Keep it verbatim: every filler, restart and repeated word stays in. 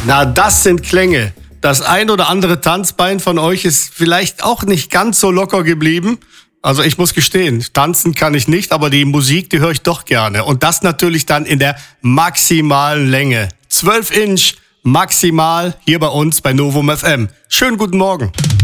Na, das sind Klänge. Das ein oder andere Tanzbein von euch ist vielleicht auch nicht ganz so locker geblieben. Also ich muss gestehen, tanzen kann ich nicht, aber die Musik, die höre ich doch gerne. Und das natürlich dann in der maximalen Länge. zwölf Inch maximal hier bei uns bei Novum F M. Schönen guten Morgen.